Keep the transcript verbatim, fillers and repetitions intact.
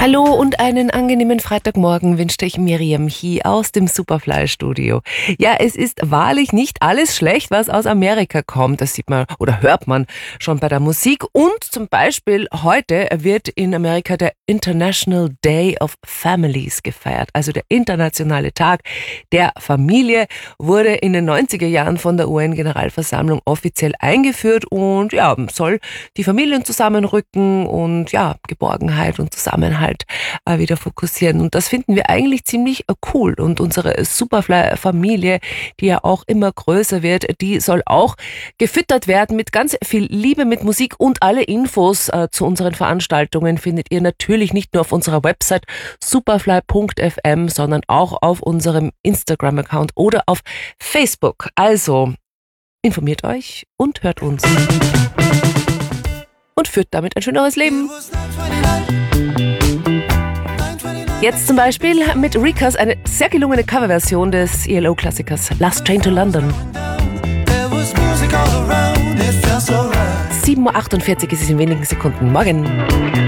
Hallo und einen angenehmen Freitagmorgen wünschte ich Miriam hier aus dem Superfly-Studio. Ja, es ist wahrlich nicht alles schlecht, was aus Amerika kommt. Das sieht man oder hört man schon bei der Musik. Und zum Beispiel heute wird in Amerika der International Day of Families gefeiert. Also der internationale Tag der Familie wurde in den neunziger Jahren von der U N-Generalversammlung offiziell eingeführt und ja, soll die Familien zusammenrücken und ja, Geborgenheit und Zusammenhalt äh, wieder fokussieren. Und das finden wir eigentlich ziemlich äh, cool. Und unsere Superfly-Familie, die ja auch immer größer wird, die soll auch gefüttert werden mit ganz viel Liebe, mit Musik, und alle Infos äh, zu unseren Veranstaltungen findet ihr natürlich nicht nur auf unserer Website superfly punkt f m, sondern auch auf unserem Instagram-Account oder auf Facebook. Also informiert euch und hört uns. Und führt damit ein schöneres Leben. Jetzt zum Beispiel mit Rikas eine sehr gelungene Coverversion des E L O-Klassikers Last Train to London. sieben Uhr achtundvierzig ist es in wenigen Sekunden. Morgen.